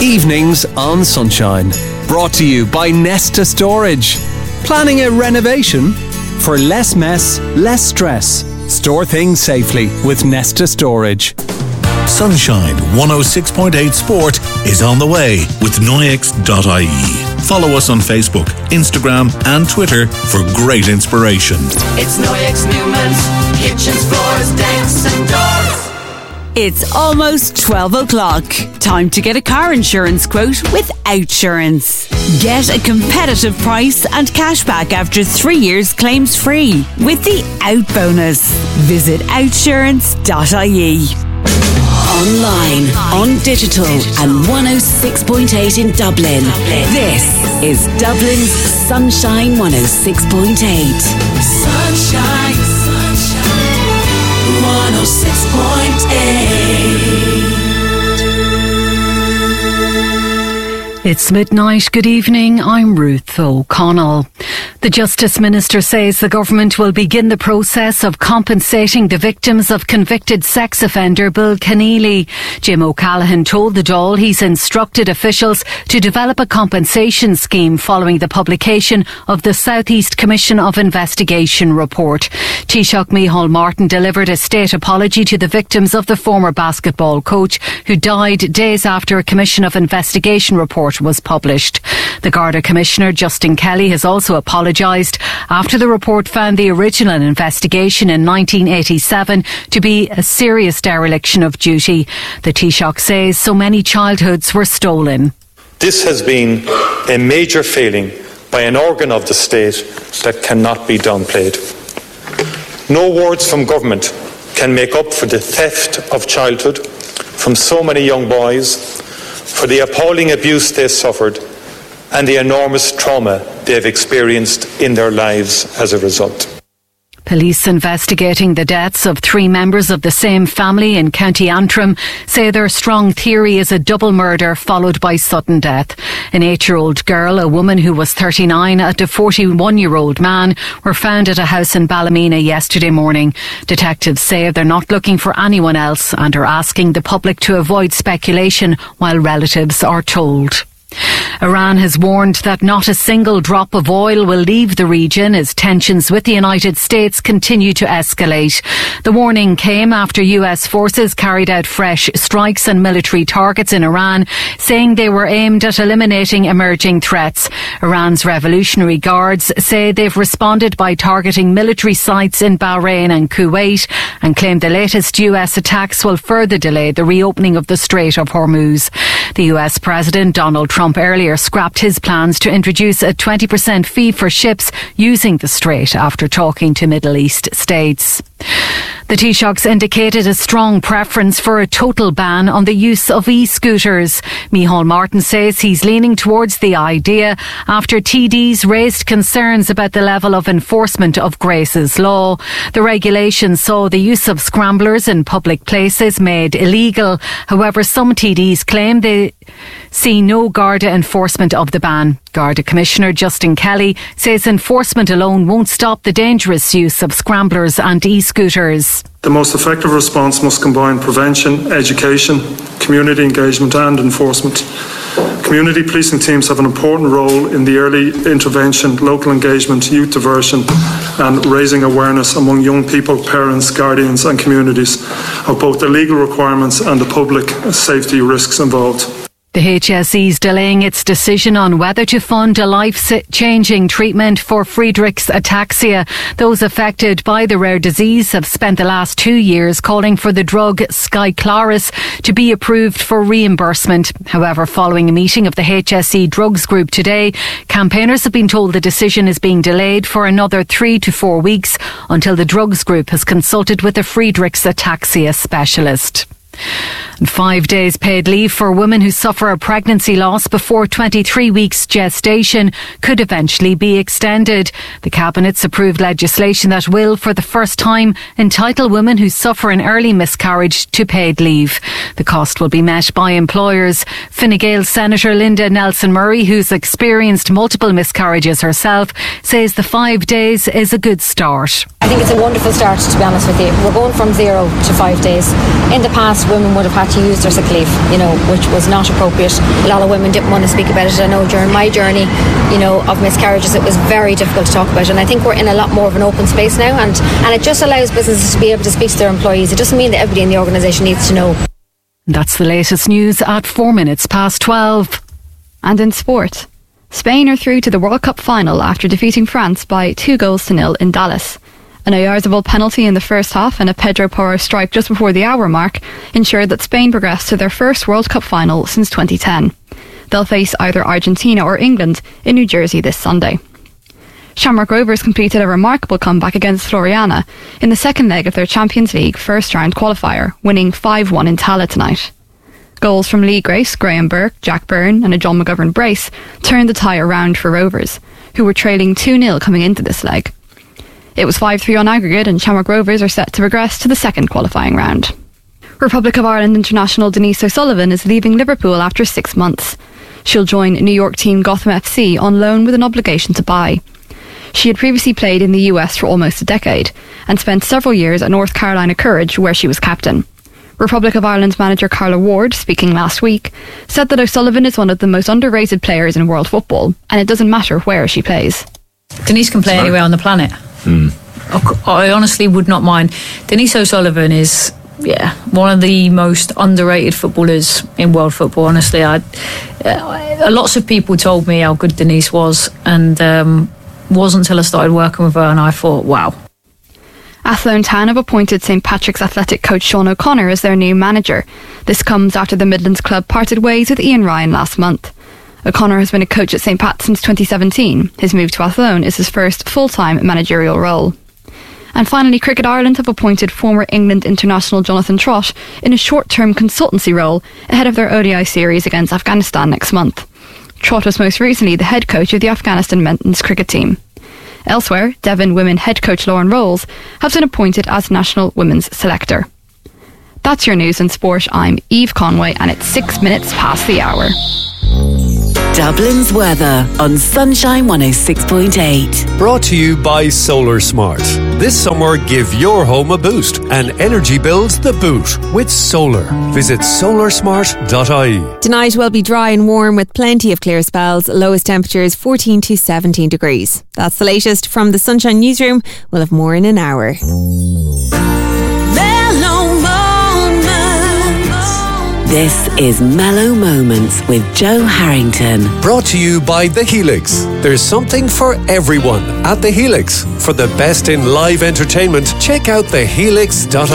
Evenings on Sunshine. Brought to you by Nesta Storage. Planning a renovation? For less mess, less stress. Store things safely with Nesta Storage. Sunshine 106.8 Sport is on the way with Noyex.ie. Follow us on Facebook, Instagram and Twitter for great inspiration. It's Noyex Newman's kitchens, floors, decks and doors. It's almost 12 o'clock. Time to get a car insurance quote with Outsurance. Get a competitive price and cashback after 3 years claims free with the Out Bonus. Visit outsurance.ie. Online, on digital and 106.8 in Dublin. This is Dublin's Sunshine 106.8. Sunshine, sunshine, 106.8. It's midnight. Good evening. I'm Ruth O'Connell. The Justice Minister says the government will begin the process of compensating the victims of convicted sex offender Bill Keneally. Jim O'Callaghan told the Dáil he's instructed officials to develop a compensation scheme following the publication of the South East Commission of Investigation report. Taoiseach Micheál Martin delivered a state apology to the victims of the former basketball coach who died days after a Commission of Investigation report was published. The Garda Commissioner Justin Kelly has also apologised after the report found the original investigation in 1987 to be a serious dereliction of duty. The Taoiseach says so many childhoods were stolen. This has been a major failing by an organ of the state that cannot be downplayed. No words from government can make up for the theft of childhood from so many young boys, for the appalling abuse they suffered and the enormous trauma they've experienced in their lives as a result. Police investigating the deaths of 3 members of the same family in County Antrim say their strong theory is a double murder followed by sudden death. An 8-year-old girl, a woman who was 39 and a 41-year-old man were found at a house in Ballymena yesterday morning. Detectives say they're not looking for anyone else and are asking the public to avoid speculation while relatives are told. Iran has warned that not a single drop of oil will leave the region as tensions with the United States continue to escalate. The warning came after US forces carried out fresh strikes on military targets in Iran, saying they were aimed at eliminating emerging threats. Iran's Revolutionary Guards say they've responded by targeting military sites in Bahrain and Kuwait and claim the latest US attacks will further delay the reopening of the Strait of Hormuz. The US President Donald Trump earlier scrapped his plans to introduce a 20% fee for ships using the strait after talking to Middle East states. The Taoiseachs indicated a strong preference for a total ban on the use of e-scooters. Micheál Martin says he's leaning towards the idea after TDs raised concerns about the level of enforcement of Grace's law. The regulation saw the use of scramblers in public places made illegal. However, some TDs claim they see no Garda enforcement of the ban. Garda Commissioner Justin Kelly says enforcement alone won't stop the dangerous use of scramblers and e-scooters. The most effective response must combine prevention, education, community engagement and enforcement. Community policing teams have an important role in the early intervention, local engagement, youth diversion and raising awareness among young people, parents, guardians and communities of both the legal requirements and the public safety risks involved. The HSE is delaying its decision on whether to fund a life-changing treatment for Friedreich's ataxia. Those affected by the rare disease have spent the last 2 years calling for the drug Skyclarys to be approved for reimbursement. However, following a meeting of the HSE Drugs Group today, campaigners have been told the decision is being delayed for another 3 to 4 weeks until the Drugs Group has consulted with a Friedreich's ataxia specialist. And 5 days paid leave for women who suffer a pregnancy loss before 23 weeks gestation could eventually be extended. The Cabinet's approved legislation that will, for the first time, entitle women who suffer an early miscarriage to paid leave. The cost will be met by employers. Fine Gael Senator Linda Nelson-Murray, who's experienced multiple miscarriages herself, says the 5 days is a good start. I think it's a wonderful start, to be honest with you. We're going from 0 to 5 days. In the past, women would have had to use their sick leave, which was not appropriate. A lot of women didn't want to speak about it. I know during my journey, of miscarriages, it was very difficult to talk about. And I think we're in a lot more of an open space now, and it just allows businesses to be able to speak to their employees. It doesn't mean that everybody in the organisation needs to know. That's the latest news at 12:04. And in sport, Spain are through to the World Cup final after defeating France by 2-0 in Dallas. An Oyarzabal penalty in the first half and a Pedro Porro strike just before the hour mark ensured that Spain progressed to their first World Cup final since 2010. They'll face either Argentina or England in New Jersey this Sunday. Shamrock Rovers completed a remarkable comeback against Floriana in the second leg of their Champions League first round qualifier, winning 5-1 in Tala tonight. Goals from Lee Grace, Graham Burke, Jack Byrne and a John McGovern brace turned the tie around for Rovers, who were trailing 2-0 coming into this leg. It was 5-3 on aggregate, and Shamrock Rovers are set to progress to the second qualifying round. Republic of Ireland international Denise O'Sullivan is leaving Liverpool after 6 months. She'll join New York team Gotham FC on loan with an obligation to buy. She had previously played in the US for almost a decade and spent several years at North Carolina Courage, where she was captain. Republic of Ireland's manager Carla Ward, speaking last week, said that O'Sullivan is one of the most underrated players in world football, and it doesn't matter where she plays. Denise can play anywhere on the planet. I honestly would not mind. Denise O'Sullivan is one of the most underrated footballers in world football. Honestly, lots of people told me how good Denise was, and wasn't until I started working with her and I thought, wow. Athlone Town have appointed St Patrick's athletic coach Sean O'Connor as their new manager. This comes after the Midlands club parted ways with Ian Ryan last month. O'Connor has been a coach at St Pat since 2017. His move to Athlone is his first full-time managerial role. And finally, Cricket Ireland have appointed former England international Jonathan Trott in a short-term consultancy role ahead of their ODI series against Afghanistan next month. Trott was most recently the head coach of the Afghanistan men's cricket team. Elsewhere, Devon women head coach Lauren Rolls has been appointed as national women's selector. That's your news and sport. I'm Eve Conway, and it's 6 minutes past the hour. Dublin's weather on Sunshine 106.8. Brought to you by Solar Smart. This summer, give your home a boost and energy bills the boot with solar. Visit solarsmart.ie. Tonight will be dry and warm with plenty of clear spells. Lowest temperatures 14 to 17 degrees. That's the latest from the Sunshine Newsroom. We'll have more in an hour. This is Mellow Moments with Joe Harrington. Brought to you by The Helix. There's something for everyone at The Helix. For the best in live entertainment, check out thehelix.ie.